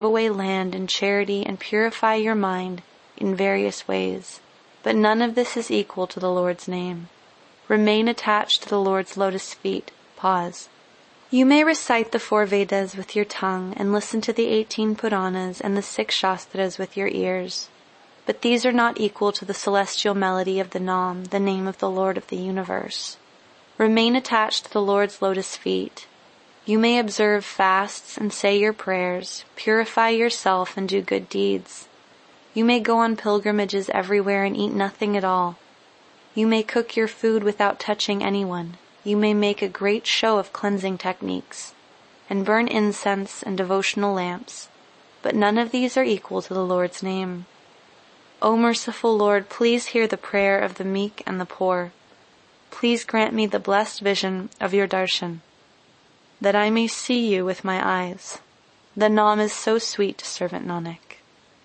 away land in charity and purify your mind in various ways, but none of this is equal to the Lord's name. Remain attached to the Lord's lotus feet. Pause. You may recite the 4 Vedas with your tongue and listen to the 18 Puranas and the 6 Shastras with your ears, but these are not equal to the celestial melody of the Nam, the name of the Lord of the universe. Remain attached to the Lord's lotus feet. You may observe fasts and say your prayers, purify yourself and do good deeds. You may go on pilgrimages everywhere and eat nothing at all. You may cook your food without touching anyone. You may make a great show of cleansing techniques and burn incense and devotional lamps, but none of these are equal to the Lord's name. O merciful Lord, please hear the prayer of the meek and the poor. Please grant me the blessed vision of your darshan, that I may see you with my eyes. The Nam is so sweet to servant Nanak.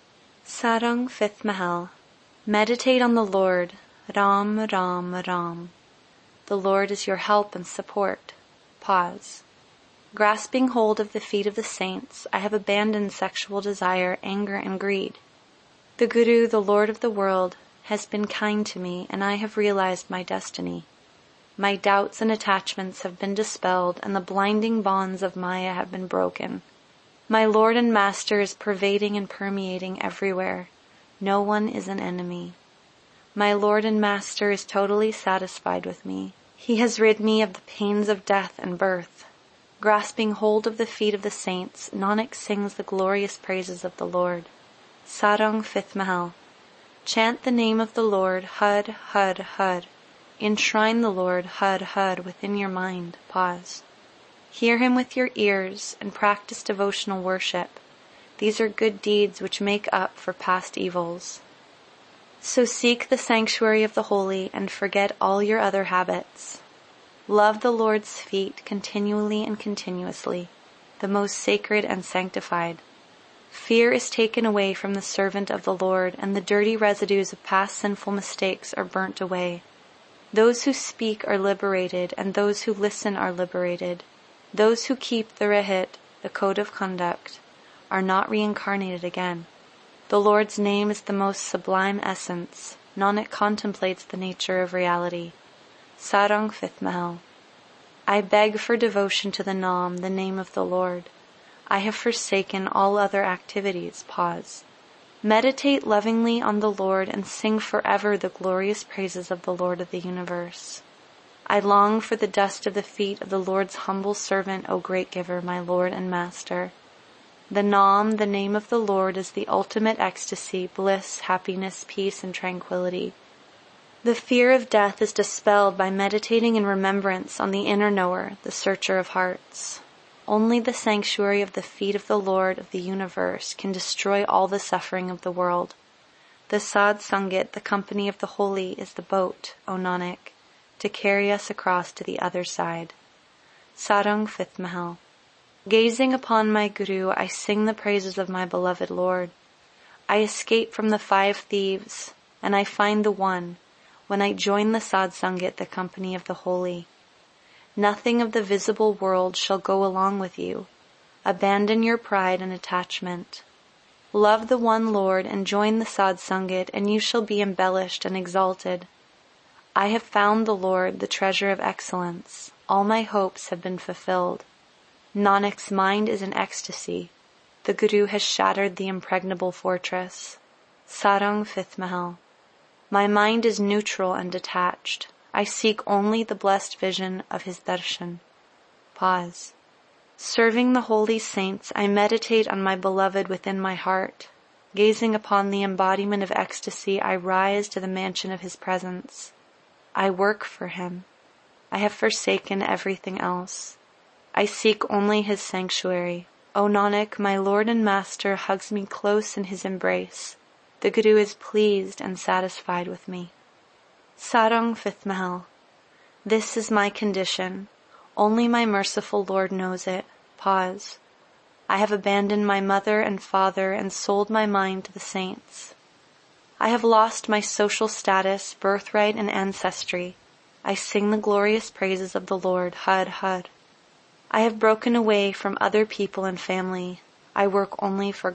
Sarang 5th Mahal. Meditate on the Lord. Ram, Ram, Ram. The Lord is your help and support. Pause. Grasping hold of the feet of the saints, I have abandoned sexual desire, anger, and greed. The Guru, the Lord of the world, has been kind to me, and I have realized my destiny. My doubts and attachments have been dispelled, and the blinding bonds of Maya have been broken. My Lord and Master is pervading and permeating everywhere. No one is an enemy. My Lord and Master is totally satisfied with me. He has rid me of the pains of death and birth. Grasping hold of the feet of the saints, Nanak sings the glorious praises of the Lord. Sarang 5th Mahal. Chant the name of the Lord, Had, Had, Had. Enshrine the Lord, Had, Had, within your mind. Pause. Hear him with your ears and practice devotional worship. These are good deeds which make up for past evils. So seek the sanctuary of the holy and forget all your other habits. Love the Lord's feet continually and continuously, the most sacred and sanctified. Fear is taken away from the servant of the Lord, and the dirty residues of past sinful mistakes are burnt away. Those who speak are liberated, and those who listen are liberated. Those who keep the Rehit, the code of conduct, are not reincarnated again. The Lord's name is the most sublime essence. Nanak contemplates the nature of reality. Sarang 5th Mahal. I beg for devotion to the Nam, the name of the Lord. I have forsaken all other activities. Pause. Meditate lovingly on the Lord and sing forever the glorious praises of the Lord of the universe. I long for the dust of the feet of the Lord's humble servant, O great giver, my Lord and Master. The Nam, the name of the Lord, is the ultimate ecstasy, bliss, happiness, peace, and tranquility. The fear of death is dispelled by meditating in remembrance on the inner knower, the searcher of hearts. Only the sanctuary of the feet of the Lord of the universe can destroy all the suffering of the world. The Sad Sangat, the company of the holy, is the boat, O Nanak, to carry us across to the other side. Sarang 5th Mahal. Gazing upon my Guru, I sing the praises of my beloved Lord. I escape from the 5 thieves, and I find the one, when I join the Sad Sangat, the company of the holy. Nothing of the visible world shall go along with you. Abandon your pride and attachment. Love the one Lord and join the Sad Sangat, and you shall be embellished and exalted. I have found the Lord, the treasure of excellence. All my hopes have been fulfilled. Nanak's mind is in ecstasy. The Guru has shattered the impregnable fortress. Sarang 5th Mahal. My mind is neutral and detached. I seek only the blessed vision of his darshan. Pause. Serving the holy saints, I meditate on my beloved within my heart. Gazing upon the embodiment of ecstasy, I rise to the mansion of his presence. I work for him. I have forsaken everything else. I seek only his sanctuary. O Nanak, my Lord and Master hugs me close in his embrace. The Guru is pleased and satisfied with me. Sarang 5th Mahal. This is my condition. Only my merciful Lord knows it. Pause. I have abandoned my mother and father and sold my mind to the saints. I have lost my social status, birthright, and ancestry. I sing the glorious praises of the Lord, Had, Had. I have broken away from other people and family. I work only for